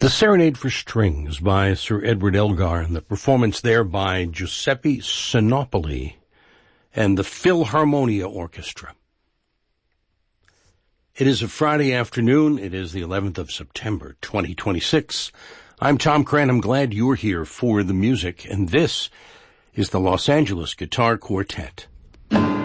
The Serenade for Strings by Sir Edward Elgar, and the performance there by Giuseppe Sinopoli and the Philharmonia Orchestra. It is a Friday afternoon. It is the 11th of September, 2026. I'm Tom Cran. I'm glad you're here for the music, and this is the Los Angeles Guitar Quartet.